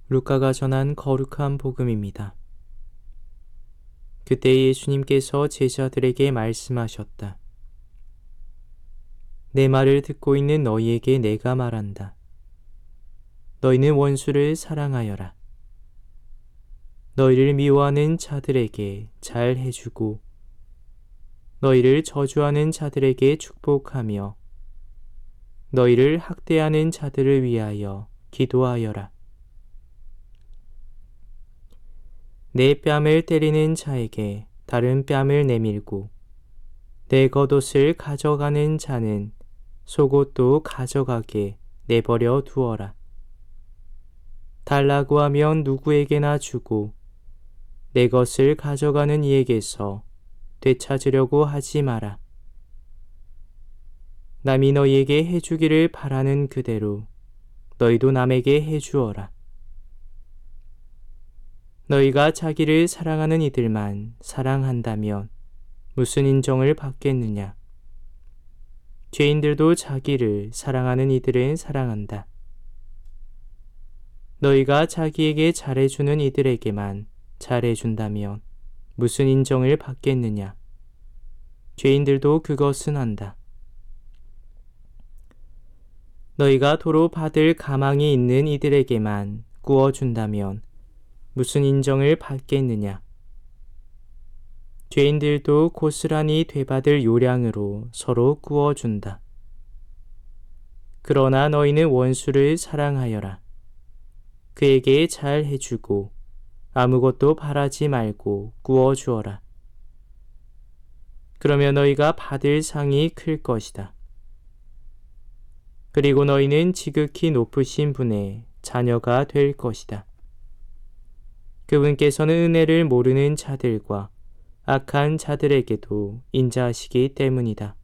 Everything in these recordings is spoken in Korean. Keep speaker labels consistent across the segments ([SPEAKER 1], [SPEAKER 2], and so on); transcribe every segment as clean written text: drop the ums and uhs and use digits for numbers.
[SPEAKER 1] 루카가 전한 거룩한 복음입니다. 그때 예수님께서 제자들에게 말씀하셨다. 내 말을 듣고 있는 너희에게 내가 말한다. 너희는 원수를 사랑하여라. 너희를 미워하는 자들에게 잘 해주고 너희를 저주하는 자들에게 축복하며 너희를 학대하는 자들을 위하여 기도하여라. 내 뺨을 때리는 자에게 다른 뺨을 내밀고 내 겉옷을 가져가는 자는 속옷도 가져가게 내버려 두어라. 달라고 하면 누구에게나 주고 내 것을 가져가는 이에게서 되찾으려고 하지 마라. 남이 너희에게 해주기를 바라는 그대로 너희도 남에게 해주어라. 너희가 자기를 사랑하는 이들만 사랑한다면 무슨 인정을 받겠느냐? 죄인들도 자기를 사랑하는 이들은 사랑한다. 너희가 자기에게 잘해주는 이들에게만 잘해준다면 무슨 인정을 받겠느냐? 죄인들도 그것은 한다. 너희가 도로 받을 가망이 있는 이들에게만 구워준다면 무슨 인정을 받겠느냐? 죄인들도 고스란히 되받을 요량으로 서로 구워준다. 그러나 너희는 원수를 사랑하여라. 그에게 잘 해주고 아무것도 바라지 말고 구워주어라. 그러면 너희가 받을 상이 클 것이다. 그리고 너희는 지극히 높으신 분의 자녀가 될 것이다. 그분께서는 은혜를 모르는 자들과 악한 자들에게도 인자하시기 때문이다.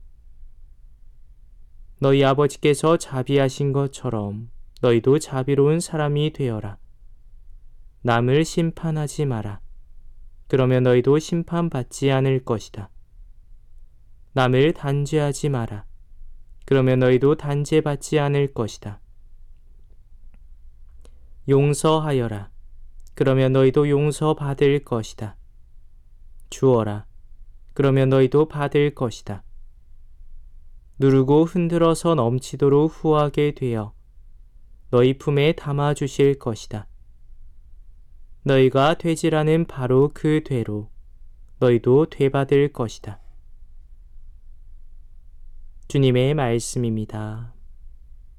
[SPEAKER 1] 너희 아버지께서 자비하신 것처럼 너희도 자비로운 사람이 되어라. 남을 심판하지 마라. 그러면 너희도 심판받지 않을 것이다. 남을 단죄하지 마라. 그러면 너희도 단죄받지 않을 것이다. 용서하여라. 그러면 너희도 용서받을 것이다. 주어라. 그러면 너희도 받을 것이다. 누르고 흔들어서 넘치도록 후하게 되어 너희 품에 담아주실 것이다. 너희가 되지라는 바로 그 되로 너희도 되받을 것이다. 주님의 말씀입니다.